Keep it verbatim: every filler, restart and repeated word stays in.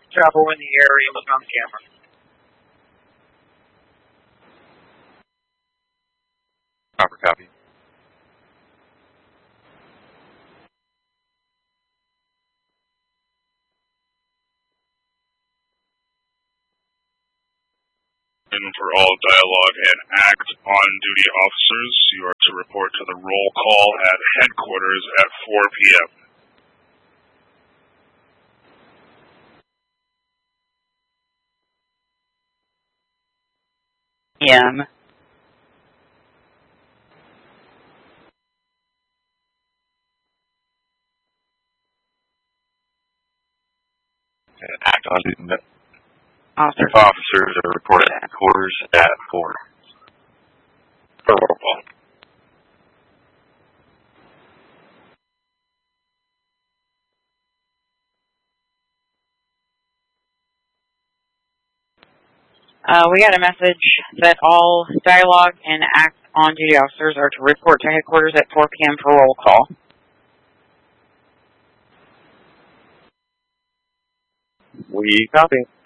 travel in the area was on camera. Proper copy. And for all dialogue and act on-duty officers, you are to report to the roll call at headquarters at four p.m. P.M. Act on duty. Officers. Officers are reported at headquarters at four. For roll call. Uh, we got a message that all dialogue and act on duty officers are to report to headquarters at four p.m. for roll call. We copy.